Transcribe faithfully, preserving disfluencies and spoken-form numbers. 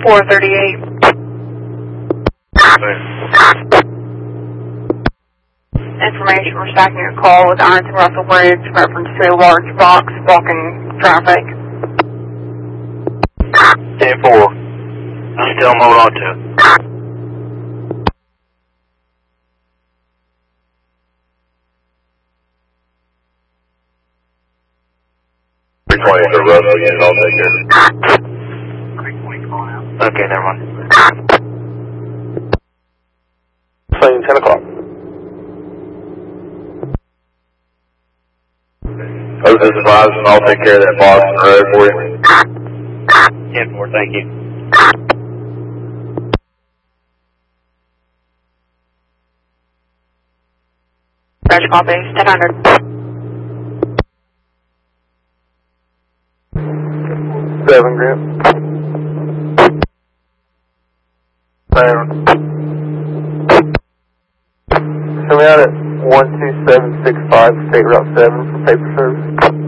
four thirty-eight. Information, we're stacking a call with Ironton Russell Bridge, reference to a large box blocking traffic. ten four. I still hold on to it. three twenty to Russell unit, I'll take care. Okay, never mind. Same ten o'clock. Ocean advised, and I'll take care of that Boston Road for you. ten four, thank you. Roger, call base, ten hundred. Seven, Grant. Seven. Coming out at one two seven six five, State Route seven for paper service.